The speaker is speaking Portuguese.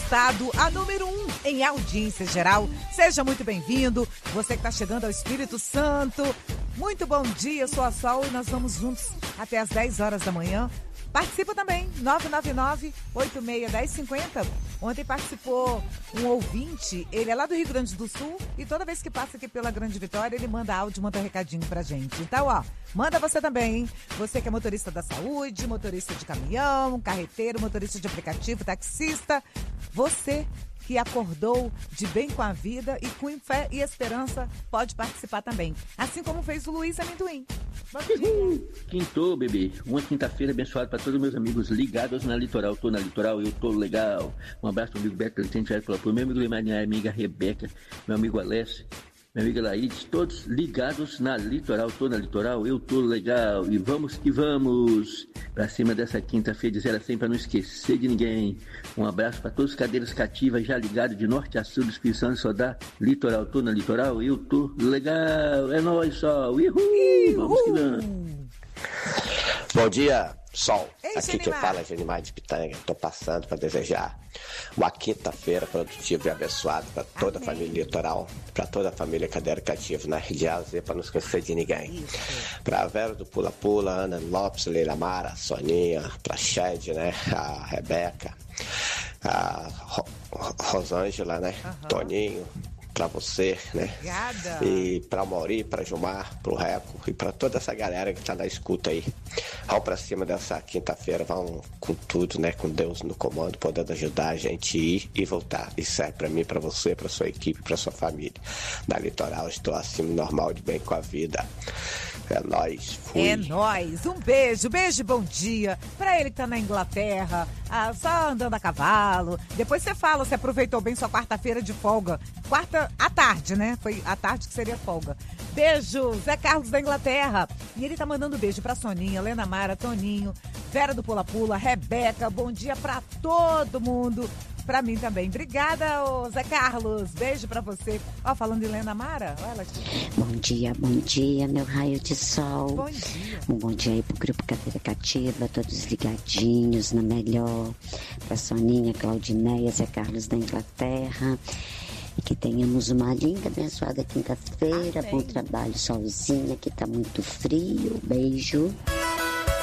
estado, a número 1 em audiência geral. Seja muito bem-vindo, você que está chegando ao Espírito Santo. Muito bom dia, sou a Sol e nós vamos juntos até as 10 horas da manhã. Participa também, 999-86-1050. Ontem participou um ouvinte, ele é lá do Rio Grande do Sul e toda vez que passa aqui pela Grande Vitória, ele manda áudio, manda recadinho pra gente. Então, ó, manda você também, hein? Você que é motorista da saúde, motorista de caminhão, carreteiro, motorista de aplicativo, taxista, você que acordou de bem com a vida e com fé e esperança pode participar também. Assim como fez o Luiz Amendoim. Quintou, bebê. Uma quinta-feira abençoada para todos os meus amigos ligados na Litoral. Tô na Litoral, eu tô legal. Um abraço pro amigo Beto, pro meu amigo Lemar, minha amiga Rebeca, meu amigo Alessio, minha amiga Laídes, todos ligados na Litoral. Tô na Litoral, eu tô legal. E vamos que vamos pra cima dessa quinta-feira de 0 a 100 pra não esquecer de ninguém. Um abraço pra todos os cadeiras cativas já ligados de norte a sul do Espírito Santo, só dá Litoral. Tô na Litoral, eu tô legal. É nóis, Sol. Uhul. Vamos que vamos. Bom dia, Sol. Ei, aqui quem fala é Genimar de Pitanga. Estou passando para desejar uma quinta-feira produtiva e abençoada para toda a família Litoral, para toda a família Cadeira Cativa na Rede Aze, para não esquecer de ninguém. Para a Vera do Pula Pula, Ana Lopes, Leila Mara, Soninha, para a Shed, né, a Rebeca, a Rosângela, né, Toninho, para você, né? Obrigada. E para o Mauri, para Gilmar, para o Reco e para toda essa galera que tá na escuta aí. Vamos para cima dessa quinta-feira, vamos com tudo, né? Com Deus no comando, podendo ajudar a gente a ir e voltar. Isso é para mim, para você, para sua equipe, para sua família. Na Litoral, estou acima normal de bem com a vida. É nóis, fui. É nóis, um beijo, beijo e bom dia pra ele que tá na Inglaterra, só andando a cavalo. Depois você fala se aproveitou bem sua quarta-feira de folga. Quarta à tarde, né? Foi à tarde que seria folga. Beijo, Zé Carlos da Inglaterra. E ele tá mandando beijo pra Soninha, Lena Mara, Toninho, Vera do Pula Pula, Rebeca. Bom dia pra todo mundo. Pra mim também. Obrigada, Zé Carlos. Beijo pra você. Ó, falando em Lena Mara, olha ela aqui. Bom dia, meu raio de sol. Bom dia. Um bom dia aí pro Grupo Cadeira Cativa, todos ligadinhos na melhor. Pra Soninha, Claudineia, Zé Carlos da Inglaterra. E que tenhamos uma linda, abençoada quinta-feira. Bom trabalho, solzinha, que tá muito frio. Beijo.